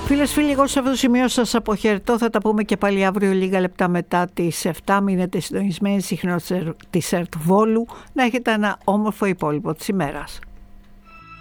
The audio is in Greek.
Φίλες, φίλοι, εγώ σε αυτό το σημείο σας αποχαιρετώ. Θα τα πούμε και πάλι αύριο λίγα λεπτά μετά τις 7. Μείνετε συντονισμένοι συχνότητα της ΕΡΤ Βόλου. Να έχετε ένα όμορφο υπόλοιπο της ημέρας.